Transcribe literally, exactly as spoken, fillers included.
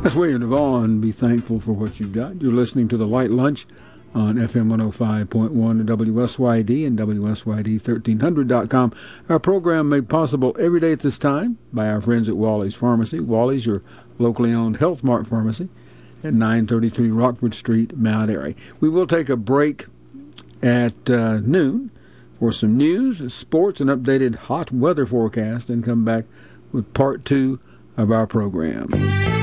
That's William Devon. Be thankful for what you've got. You're listening to The Light Lunch on F M one oh five point one at W S Y D and W S Y D thirteen hundred dot com. Our program made possible every day at this time by our friends at Wally's Pharmacy. Wally's, your locally owned Health Mart pharmacy at nine thirty-three Rockford Street, Mount Airy. We will take a break at uh, noon for some news, sports, and updated hot weather forecast, and come back with part two of our program.